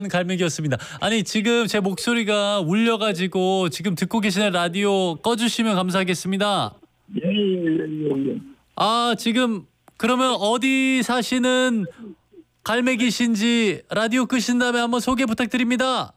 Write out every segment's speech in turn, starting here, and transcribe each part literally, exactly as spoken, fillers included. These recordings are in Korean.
갈매기였습니다. 아니 지금 제 목소리가 울려가지고 지금 듣고 계시는 라디오 꺼주시면 감사하겠습니다. 예예예. 아 지금 그러면 어디 사시는 갈매기신지 라디오 끄신 다음에 한번 소개 부탁드립니다.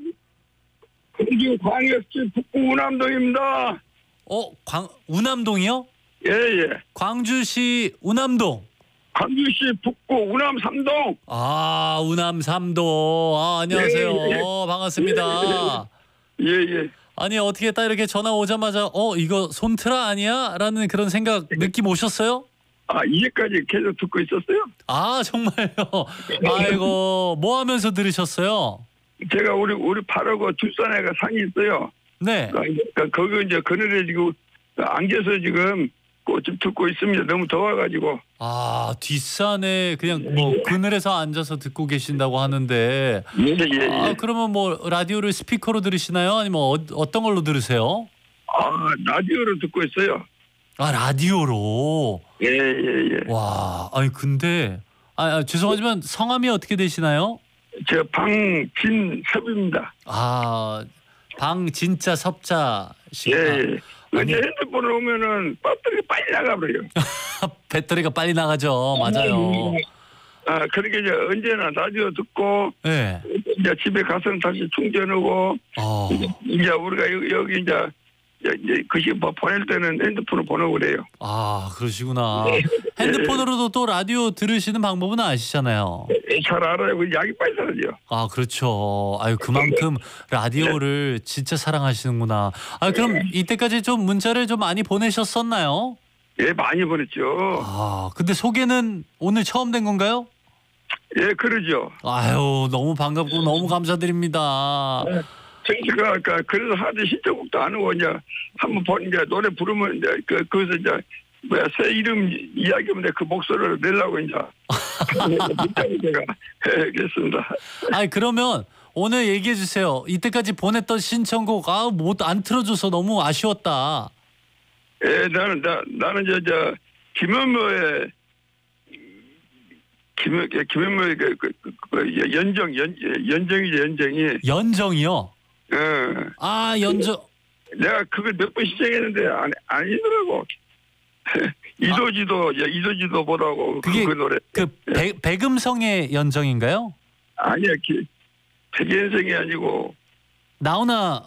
여기 광역시 북구 운암동입니다. 어, 광 운암동이요? 예예. 광주시 운암동. 광주시 북구 운암 삼동. 아 운암 삼동. 아 안녕하세요. 예, 예. 어, 반갑습니다. 예예. 아니 어떻게 딱 이렇게 전화 오자마자 어 이거 손트라 아니야? 라는 그런 생각 느낌 오셨어요? 아 이제까지 계속 듣고 있었어요? 아 정말요? 아이고 뭐 하면서 들으셨어요? 제가 우리 우리 바로고 뒷산에가 산이 있어요. 네. 그러니까 거기 이제 그늘에 지금 앉아서 지금 좀 듣고 있습니다. 너무 더워가지고. 아 뒷산에 그냥 뭐 그늘에서 앉아서 듣고 계신다고 하는데 예예. 아 그러면 뭐 라디오를 스피커로 들으시나요? 아니면 어, 어떤 걸로 들으세요? 아 라디오로 듣고 있어요. 아 라디오로. 예예예. 와 아니 근데 아, 아 죄송하지만 성함이 어떻게 되시나요? 저 방진섭입니다. 아 방 진짜 섭자시구나. 예. 아니, 근데 핸드폰을 오면은 배터리가 빨리 나가버려요. 배터리가 빨리 나가죠. 맞아요. 아, 그렇게 이제 언제나 라디오 듣고, 네. 이제 집에 가서는 다시 충전하고, 어. 이제 우리가 여기, 여기 이제, 이제 그시 보낼 때는 핸드폰을 보내고 그래요. 아 그러시구나. 핸드폰으로도 또 라디오 들으시는 방법은 아시잖아요. 잘 알아요. 그 약이 빨리 사라져요. 아 그렇죠. 아유 그만큼 라디오를 진짜 사랑하시는구나. 아 그럼 이때까지 좀 문자를 좀 많이 보내셨었나요? 예, 많이 보냈죠. 아 근데 소개는 오늘 처음 된 건가요? 예, 그러죠. 아유 너무 반갑고 너무 감사드립니다. 정치가 아까 그래서 하도 신청곡도 안 하고 이제 한번 보 이제 노래 부르면 이제 그 거기서 이제 뭐야 새 이름 이야기하면 그 목소리를 내려고 이제 문자를 제가 했습니다. 아니 그러면 오늘 얘기해 주세요. 이때까지 보냈던 신청곡 아 못 안 틀어줘서 너무 아쉬웠다. 예, 나는 나 나는 저 저 김현모의 김현 김현모의 그, 그, 그, 그 연정 연 연정이죠 연정이. 연정이요? 예. 아 연정. 내가 그걸 몇 번 시청했는데 안 아니더라고. 이도지도 아. 이도지도 보라고 그게 그, 그 노래. 그 배, 백음성의 연정인가요? 아니야, 기, 백연성이 아니고 나훈아.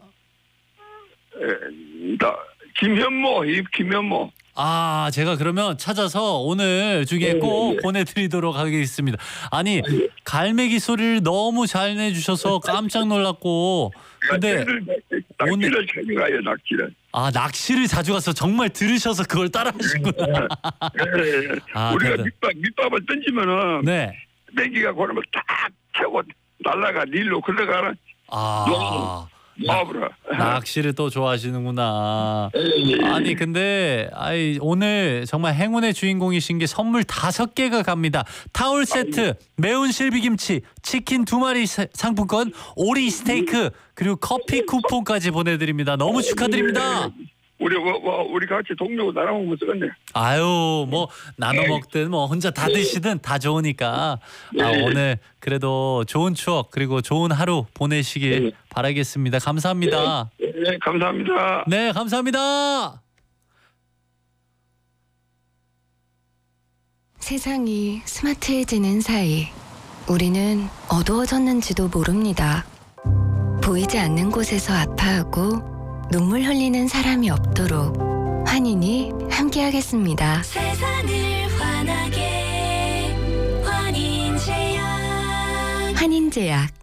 에, 나 김현모, 이 김현모. 아 제가 그러면 찾아서 오늘 중에 꼭 보내드리도록 하겠습니다. 아니 갈매기 소리를 너무 잘 내주셔서 깜짝 놀랐고 근데 낚시를 자주 가요, 낚시를. 아 낚시를 자주 가서 정말 들으셔서 그걸 따라하시구나. 네. 아, 우리가 대단. 밑밥 밑밥을 던지면은 네. 메기가 고름을 딱 채고 날라가 닐로 걸어가라. 아 와브라. 낚시를 또 좋아하시는구나. 아니 근데 아이 오늘 정말 행운의 주인공이신 게 선물 다섯 개가 갑니다. 타올 세트, 매운 실비김치, 치킨 두 마리 사- 상품권, 오리 스테이크 그리고 커피 쿠폰까지 보내드립니다. 너무 축하드립니다. 우리 뭐, 뭐 우리 같이 동료고 나랑 먹으면 쓰겠네. 아유 뭐 나눠 먹든 뭐 혼자 다 드시든 다 좋으니까 아, 오늘 그래도 좋은 추억 그리고 좋은 하루 보내시길 바라겠습니다. 감사합니다. 네, 감사합니다. 네 감사합니다. 세상이 스마트해지는 사이 우리는 어두워졌는지도 모릅니다. 보이지 않는 곳에서 아파하고 눈물 흘리는 사람이 없도록 환인이 함께하겠습니다. 세상을 환하게 환인제약 환인제약